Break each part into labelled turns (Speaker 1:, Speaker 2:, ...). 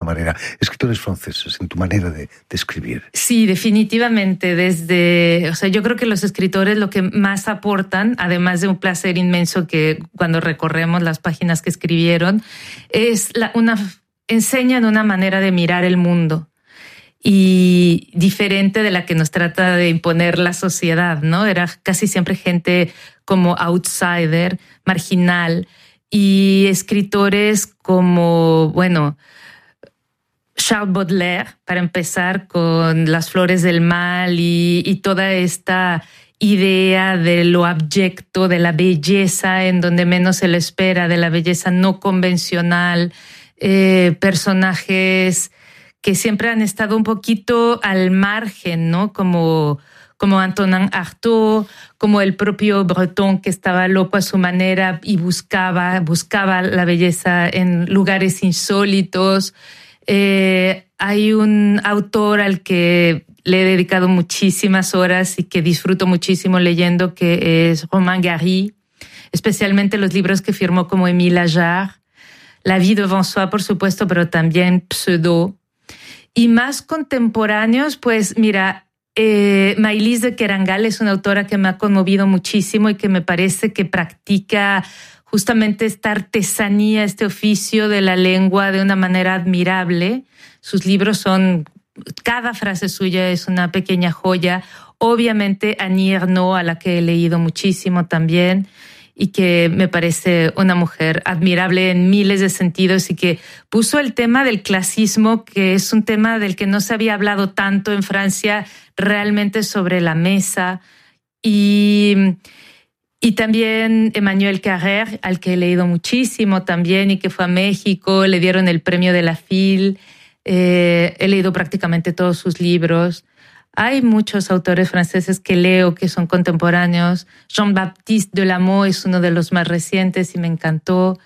Speaker 1: manera, escritores franceses, en tu manera de escribir.
Speaker 2: Sí, definitivamente. Yo creo que los escritores lo que más aportan, además de un placer inmenso que cuando recorremos las páginas que escribieron, es enseñan una manera de mirar el mundo y diferente de la que nos trata de imponer la sociedad, ¿no? Era casi siempre gente como outsider, marginal, y escritores como, Charles Baudelaire, para empezar, con Las flores del mal y toda esta idea de lo abyecto, de la belleza en donde menos se le espera, de la belleza no convencional, personajes que siempre han estado un poquito al margen, ¿no? Como Antonin Artaud, como el propio Breton, que estaba loco a su manera y buscaba la belleza en lugares insólitos. Hay un autor al que le he dedicado muchísimas horas y que disfruto muchísimo leyendo, que es Romain Gary, especialmente los libros que firmó como Émile Ajar, La vie devant soi, por supuesto, pero también Pseudo. Y más contemporáneos, pues mira, Maëlys de Kerangal es una autora que me ha conmovido muchísimo y que me parece que practica justamente esta artesanía, este oficio de la lengua de una manera admirable. Sus libros cada frase suya es una pequeña joya. Obviamente Annie Ernaux, a la que he leído muchísimo también, y que me parece una mujer admirable en miles de sentidos y que puso el tema del clasismo, que es un tema del que no se había hablado tanto en Francia, realmente sobre la mesa. Y también Emmanuel Carrère, al que he leído muchísimo también y que fue a México, le dieron el premio de la FIL. He leído prácticamente todos sus libros. Hay muchos autores franceses que leo que son contemporáneos. Jean-Baptiste Delamot es uno de los más recientes y me encantó.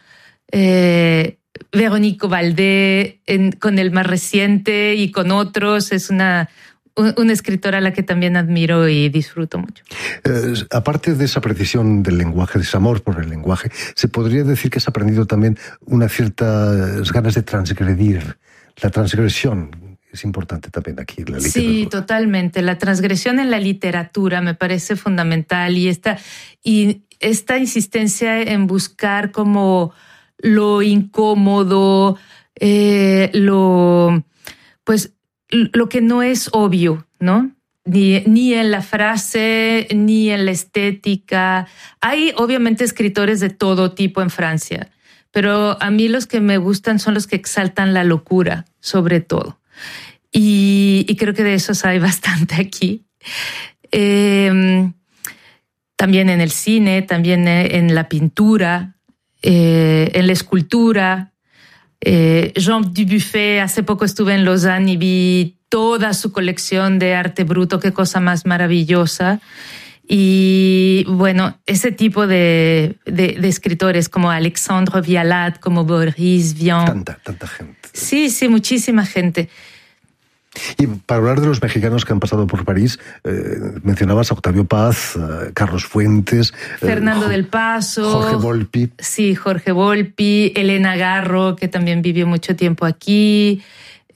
Speaker 2: Véronique Valdé con el más reciente y con otros. Es una escritora a la que también admiro y disfruto mucho.
Speaker 1: Aparte de esa precisión del lenguaje, de ese amor por el lenguaje, ¿se podría decir que has aprendido también unas ciertas ganas de transgredir? La transgresión es importante también aquí en la literatura.
Speaker 2: Sí, totalmente. La transgresión en la literatura me parece fundamental y esta insistencia en buscar como lo incómodo, lo que no es obvio, ¿no? Ni en la frase, ni en la estética. Hay obviamente escritores de todo tipo en Francia, pero a mí los que me gustan son los que exaltan la locura, sobre todo. Y creo que de esos hay bastante aquí. También en el cine, también en la pintura, en la escultura. Jean Dubuffet, hace poco estuve en Lausanne y vi toda su colección de arte bruto, qué cosa más maravillosa. Y ese tipo de escritores como Alexandre Vialat, como Boris Vian.
Speaker 1: Tanta gente.
Speaker 2: Sí, muchísima gente.
Speaker 1: Y para hablar de los mexicanos que han pasado por París, mencionabas a Octavio Paz, a Carlos Fuentes,
Speaker 2: Fernando del Paso,
Speaker 1: Jorge Volpi.
Speaker 2: Sí, Jorge Volpi, Elena Garro, que también vivió mucho tiempo aquí.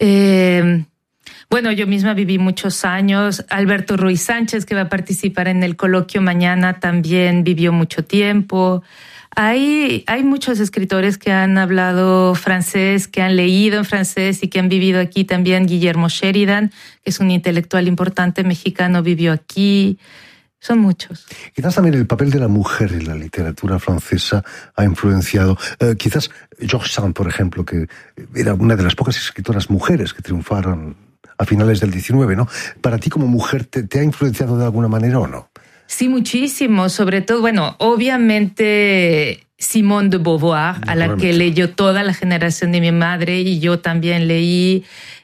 Speaker 2: Yo misma viví muchos años. Alberto Ruiz Sánchez, que va a participar en el coloquio mañana, también vivió mucho tiempo. Hay muchos escritores que han hablado francés, que han leído en francés y que han vivido aquí también. Guillermo Sheridan, que es un intelectual importante mexicano, vivió aquí. Son muchos.
Speaker 1: Quizás también el papel de la mujer en la literatura francesa ha influenciado. Quizás George Sand, por ejemplo, que era una de las pocas escritoras mujeres que triunfaron a finales del 19, ¿no? Para ti como mujer, ¿te ha influenciado de alguna manera o no?
Speaker 2: Sí, muchísimo. Sobre todo, obviamente Simone de Beauvoir, a la que leyó toda la generación de mi madre y yo también leí,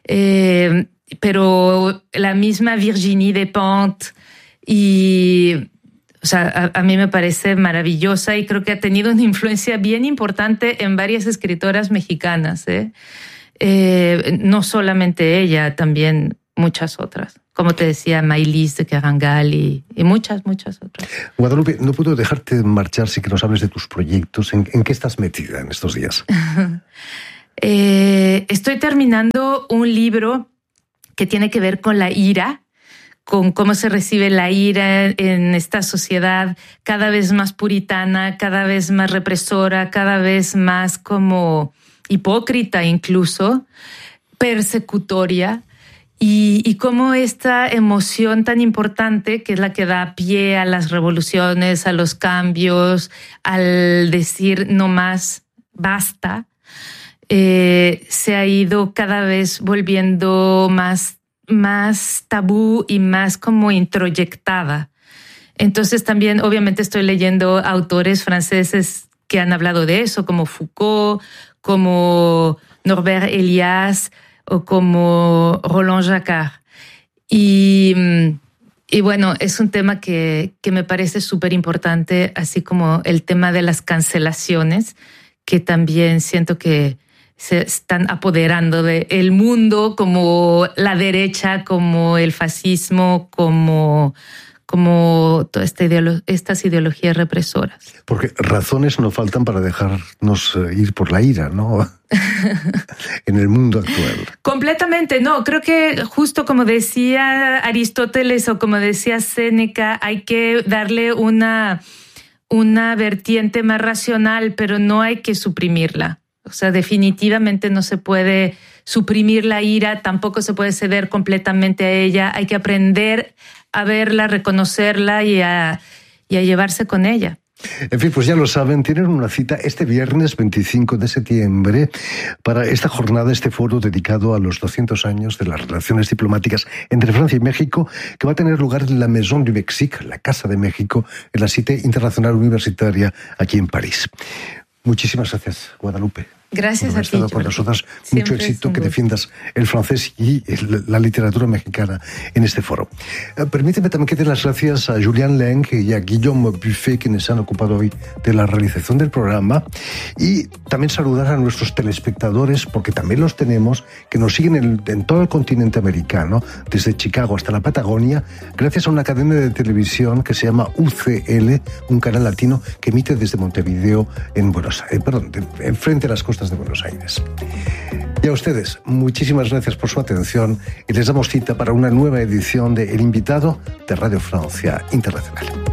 Speaker 2: pero la misma Virginie Despentes y... a mí me parece maravillosa y creo que ha tenido una influencia bien importante en varias escritoras mexicanas, no solamente ella, también muchas otras. Como te decía, Maëlys de Kerangal y muchas otras.
Speaker 1: Guadalupe, no puedo dejarte marchar sin que nos hables de tus proyectos. ¿En qué estás metida en estos días?
Speaker 2: Estoy terminando un libro que tiene que ver con la ira, con cómo se recibe la ira en esta sociedad cada vez más puritana, cada vez más represora, cada vez más como hipócrita incluso, persecutoria, y cómo esta emoción tan importante, que es la que da pie a las revoluciones, a los cambios, al decir no más, basta, se ha ido cada vez volviendo más tabú y más como introyectada. Entonces también obviamente estoy leyendo autores franceses que han hablado de eso, como Foucault, como Norbert Elias o como Roland Jacquard. Y bueno, es un tema que me parece súper importante, así como el tema de las cancelaciones, que también siento que se están apoderando del mundo, como la derecha, como el fascismo, como todas estas ideologías represoras.
Speaker 1: Porque razones no faltan para dejarnos ir por la ira, ¿no? En el mundo actual.
Speaker 2: Completamente, no. Creo que justo como decía Aristóteles o como decía Séneca, hay que darle una vertiente más racional, pero no hay que suprimirla. O sea, definitivamente no se puede suprimir la ira, tampoco se puede ceder completamente a ella. Hay que aprender a verla, reconocerla y a llevarse con ella.
Speaker 1: En fin, pues ya lo saben, tienen una cita este viernes 25 de septiembre para esta jornada, este foro dedicado a los 200 años de las relaciones diplomáticas entre Francia y México, que va a tener lugar en la Maison du Mexique, la Casa de México, en la Cité Internacional Universitaria aquí en París. Muchísimas gracias, Guadalupe.
Speaker 2: Gracias a ti,
Speaker 1: Jordi. Con nosotras. Mucho éxito, que defiendas el francés y la literatura mexicana en este foro. Permíteme también que dé las gracias a Julián Leng y a Guillaume Buffet, quienes han ocupado hoy de la realización del programa, y también saludar a nuestros telespectadores, porque también los tenemos, que nos siguen en todo el continente americano, desde Chicago hasta la Patagonia, gracias a una cadena de televisión que se llama UCL, un canal latino que emite desde Montevideo frente a las costas de Buenos Aires. Y a ustedes, muchísimas gracias por su atención y les damos cita para una nueva edición de El Invitado de Radio Francia Internacional.